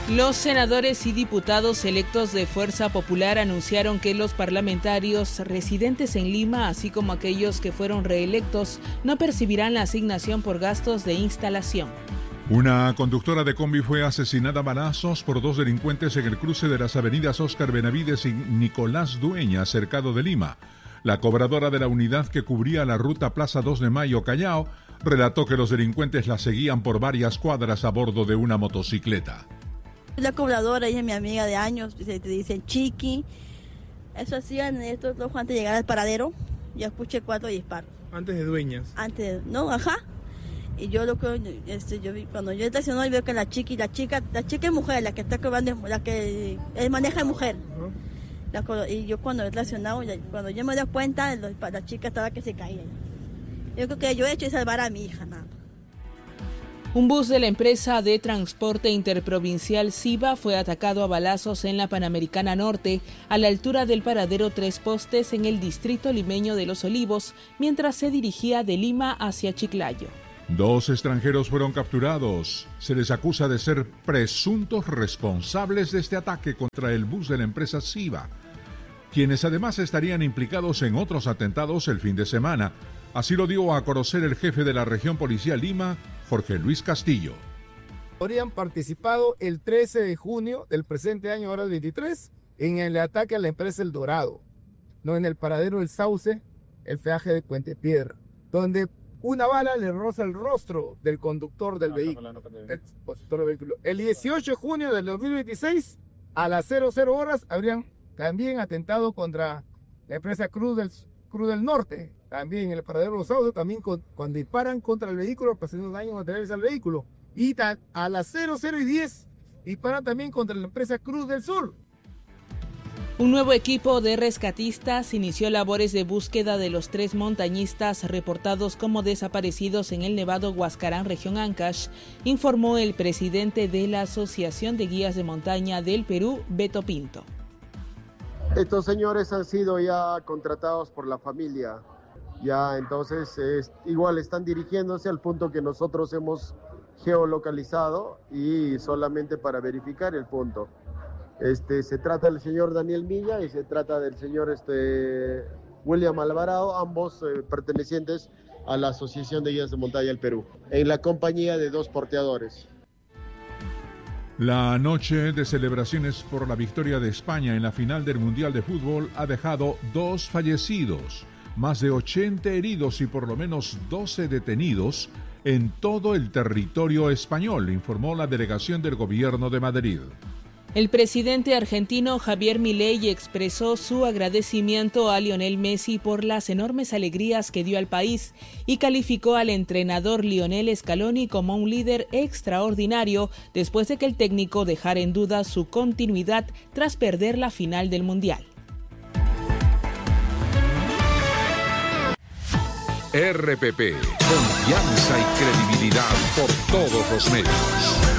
Los senadores y diputados electos de Fuerza Popular anunciaron que los parlamentarios residentes en Lima, así como aquellos que fueron reelectos, no percibirán la asignación por gastos de instalación. Una conductora de combi fue asesinada a balazos por dos delincuentes en el cruce de las avenidas Óscar Benavides y Nicolás Dueña, cercado de Lima. La cobradora de la unidad que cubría la ruta Plaza 2 de Mayo Callao relató que los delincuentes la seguían por varias cuadras a bordo de una motocicleta. La cobradora, ella es mi amiga de años, te dicen Chiqui. Eso hacían estos dos antes de llegar al paradero. Yo escuché 4 disparos. ¿Antes de Dueñas? No, ajá. Y yo lo que yo vi, cuando yo estacioné y veo que la chica es mujer, la que está cobrando, la que él maneja es mujer. Y yo cuando he estacionado, cuando yo me doy cuenta, la chica estaba que se caía. Yo creo que yo he hecho es salvar a mi hija, nada. Un bus de la empresa de transporte interprovincial Siva fue atacado a balazos en la Panamericana Norte, a la altura del paradero Tres Postes en el distrito limeño de Los Olivos, mientras se dirigía de Lima hacia Chiclayo. 2 extranjeros fueron capturados. Se les acusa de ser presuntos responsables de este ataque contra el bus de la empresa Siva, quienes además estarían implicados en otros atentados el fin de semana. Así lo dio a conocer el jefe de la región policial Lima, Jorge Luis Castillo. Habrían participado el 13 de junio del presente año, ahora el 23, en el ataque a la empresa El Dorado, no en el paradero del Sauce, el peaje de Puente Piedra, donde una bala le roza el rostro del conductor del vehículo. El 18 de junio del 2026, a las 00 horas, habrían también atentado contra la empresa Cruz del Norte, también en el paradero de Los Sauces, también cuando disparan contra el vehículo, pasando daños materiales al vehículo. Y a las 00:10 disparan también contra la empresa Cruz del Sur. Un nuevo equipo de rescatistas inició labores de búsqueda de los 3 montañistas reportados como desaparecidos en el Nevado Huascarán, región Ancash, informó el presidente de la Asociación de Guías de Montaña del Perú, Beto Pinto. Estos señores han sido ya contratados por la familia. Ya entonces igual están dirigiéndose al punto que nosotros hemos geolocalizado y solamente para verificar el punto. Se trata del señor Daniel Milla y se trata del señor William Alvarado, ambos pertenecientes a la Asociación de Guías de Montaña del Perú, en la compañía de 2 porteadores. La noche de celebraciones por la victoria de España en la final del Mundial de Fútbol ha dejado 2 fallecidos, más de 80 heridos y por lo menos 12 detenidos en todo el territorio español, informó la delegación del Gobierno de Madrid. El presidente argentino Javier Milei expresó su agradecimiento a Lionel Messi por las enormes alegrías que dio al país y calificó al entrenador Lionel Scaloni como un líder extraordinario después de que el técnico dejara en duda su continuidad tras perder la final del Mundial. RPP, confianza y credibilidad por todos los medios.